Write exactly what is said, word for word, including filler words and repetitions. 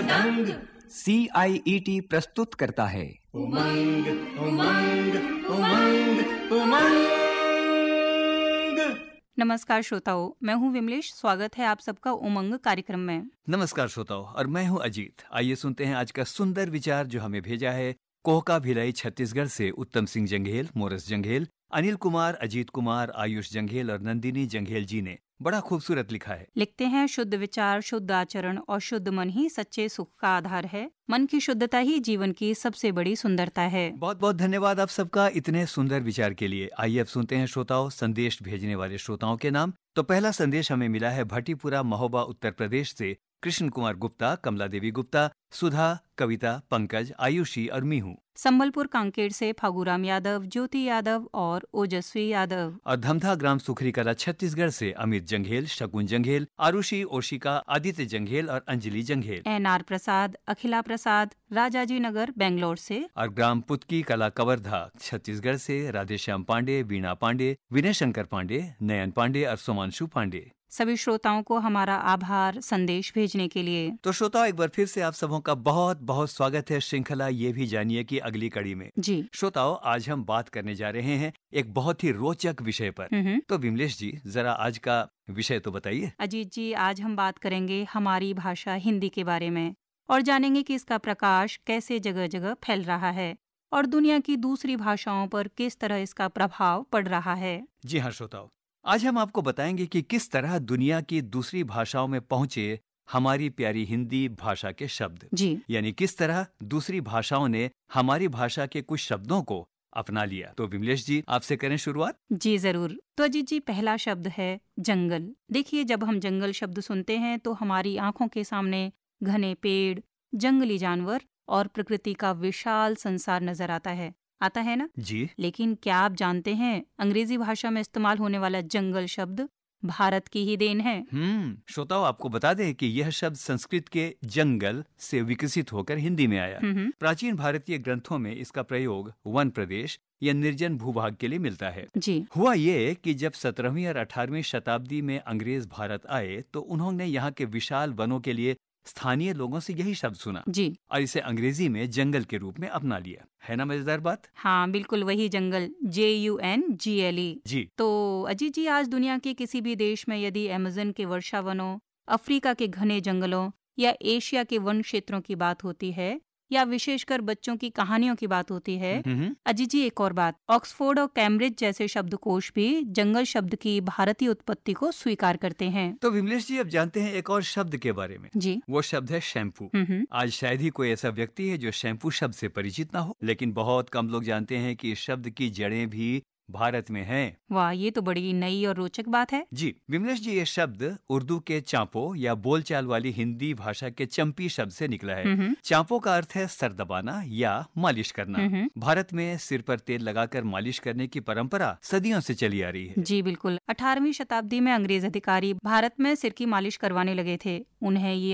दंग। सी आई E T प्रस्तुत करता है उमंग उमंग उमंग उमंग। नमस्कार श्रोताओं, मैं हूं विमलेश। स्वागत है आप सबका उमंग कार्यक्रम में। नमस्कार श्रोताओं, और मैं हूं अजीत। आइए सुनते हैं आज का सुंदर विचार जो हमें भेजा है कोहका भिलाई छत्तीसगढ़ से उत्तम सिंह जंघेल, मोरस जंघेल, अनिल कुमार, अजीत कुमार, आयुष जंघेल और नंदिनी जंघेल जी ने बड़ा खूबसूरत लिखा है। लिखते हैं, शुद्ध विचार, शुद्ध आचरण और शुद्ध मन ही सच्चे सुख का आधार है। मन की शुद्धता ही जीवन की सबसे बड़ी सुंदरता है। बहुत बहुत धन्यवाद आप सबका इतने सुंदर विचार के लिए। आइए अब सुनते हैं श्रोताओं संदेश भेजने वाले श्रोताओं के नाम। तो पहला संदेश हमें मिला है भट्टीपुरा महोबा उत्तर प्रदेश से कृष्ण कुमार गुप्ता, कमला देवी गुप्ता, सुधा, कविता, पंकज, आयुषी और मीहू। संबलपुर कांकेर से फागुराम यादव, ज्योति यादव और ओजस्वी यादव। और धमधा ग्राम सुखरी कला छत्तीसगढ़ से अमित जंघेल, शकुन जंघेल, आरुषि, ओशिका, आदित्य जंघेल और अंजलि जंघेल। एन आर प्रसाद, अखिला प्रसाद, राजाजी नगर बेंगलोर से। और ग्राम पुतकी कला कवर्धा छत्तीसगढ़ से राधेश्याम पांडे, वीणा पांडे, विनय शंकर पांडे, नयन पांडे और सोमांशु पांडे। सभी श्रोताओं को हमारा आभार संदेश भेजने के लिए। तो श्रोताओं, एक बार फिर से आप सबों का बहुत बहुत स्वागत है श्रृंखला ये भी जानिए की अगली कड़ी में। जी श्रोताओं, आज हम बात करने जा रहे हैं एक बहुत ही रोचक विषय पर। तो विमलेश जी, जरा आज का विषय तो बताइए। अजीत जी, आज हम बात करेंगे हमारी भाषा हिंदी के बारे में और जानेंगे कि इसका प्रकाश कैसे जगह जगह फैल रहा है और दुनिया की दूसरी भाषाओं पर किस तरह इसका प्रभाव पड़ रहा है। जी हाँ श्रोताओं, आज हम आपको बताएंगे कि किस तरह दुनिया की दूसरी भाषाओं में पहुंचे हमारी प्यारी हिंदी भाषा के शब्द। जी यानी किस तरह दूसरी भाषाओं ने हमारी भाषा के कुछ शब्दों को अपना लिया। तो विमलेश जी, आपसे करें शुरुआत। जी जरूर। तो अजीत जी, पहला शब्द है जंगल। देखिए, जब हम जंगल शब्द सुनते हैं तो हमारी आंखों के सामने घने पेड़, जंगली जानवर और प्रकृति का विशाल संसार नजर आता है आता है ना जी। लेकिन क्या आप जानते हैं, अंग्रेजी भाषा में इस्तेमाल होने वाला जंगल शब्द भारत की ही देन है। हम्म श्रोताओं, आपको बता दें कि यह शब्द संस्कृत के जंगल से विकसित होकर हिंदी में आया। प्राचीन भारतीय ग्रंथों में इसका प्रयोग वन प्रदेश या निर्जन भूभाग के लिए मिलता है। जी हुआ ये कि जब सत्रहवीं और अठारहवीं शताब्दी में अंग्रेज भारत आए तो उन्होंने यहाँ के विशाल वनों के लिए स्थानीय लोगों से यही शब्द सुना जी और इसे अंग्रेजी में जंगल के रूप में अपना लिया। है ना मजेदार बात? हाँ बिल्कुल, वही जंगल, जे you N G L E. जी। तो अजीत जी, आज दुनिया के किसी भी देश में यदि अमेज़न के वर्षा वनों, अफ्रीका के घने जंगलों या एशिया के वन क्षेत्रों की बात होती है या विशेषकर बच्चों की कहानियों की बात होती है, अजीत जी एक और बात, ऑक्सफोर्ड और कैम्ब्रिज जैसे शब्दकोश भी जंगल शब्द की भारतीय उत्पत्ति को स्वीकार करते हैं। तो विमलेश जी, अब जानते हैं एक और शब्द के बारे में। जी। वो शब्द है शैम्पू। आज शायद ही कोई ऐसा व्यक्ति है जो शैम्पू शब्द से परिचित ना हो, लेकिन बहुत कम लोग जानते हैं कि इस शब्द की जड़ें भी भारत में हैं। वाह, ये तो बड़ी नई और रोचक बात है। जी विमलेश जी, ये शब्द उर्दू के चांपो या बोलचाल वाली हिंदी भाषा के चंपी शब्द से निकला है। चांपो का अर्थ है सर दबाना या मालिश करना। भारत में सिर पर तेल लगाकर मालिश करने की परंपरा सदियों से चली आ रही है। जी बिल्कुल। अठारहवीं शताब्दी में अंग्रेज अधिकारी भारत में सिर की मालिश करवाने लगे थे। उन्हें ये